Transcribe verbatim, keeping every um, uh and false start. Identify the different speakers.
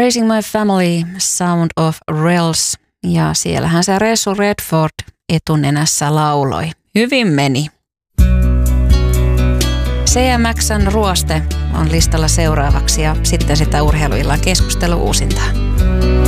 Speaker 1: Raising My Family, Sound of Rails. Ja siellähän se Ressu Redford etunenässä lauloi. Hyvin meni. C M X:n Ruoste on listalla seuraavaksi ja sitten sitä urheiluillan keskustelu uusintaan.